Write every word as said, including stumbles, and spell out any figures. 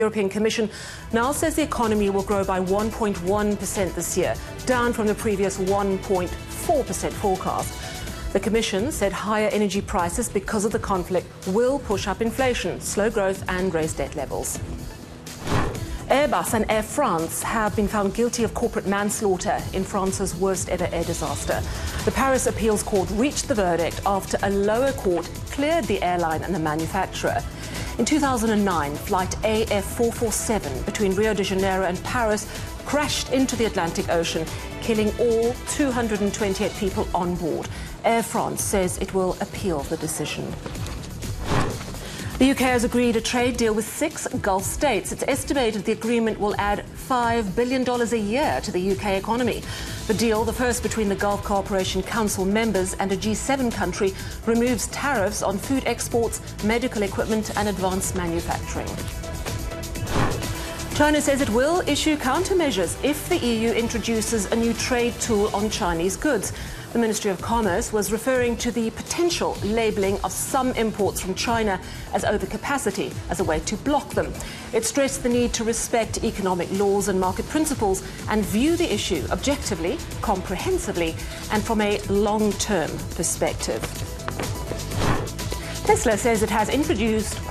The European Commission now says the economy will grow by one point one percent this year, down from the previous one point four percent forecast. The Commission said higher energy prices because of the conflict will push up inflation, slow growth and raise debt levels. Airbus and Air France have been found guilty of corporate manslaughter in France's worst ever air disaster. The Paris Appeals Court reached the verdict after a lower court cleared the airline and the manufacturer. In two thousand nine, flight A F four forty-seven between Rio de Janeiro and Paris crashed into the Atlantic Ocean, killing all two hundred twenty-eight people on board. Air France says it will appeal the decision. The U K has agreed a trade deal with six Gulf states. It's estimated the agreement will add five billion dollars a year to the U K economy. The deal, the first between the Gulf Cooperation Council members and a G seven country, removes tariffs on food exports, medical equipment and advanced manufacturing. China says it will issue countermeasures if the E U introduces a new trade tool on Chinese goods. The Ministry of Commerce was referring to the potential labelling of some imports from China as overcapacity as a way to block them. It stressed the need to respect economic laws and market principles and view the issue objectively, comprehensively, and from a long-term perspective. Tesla says it has introduced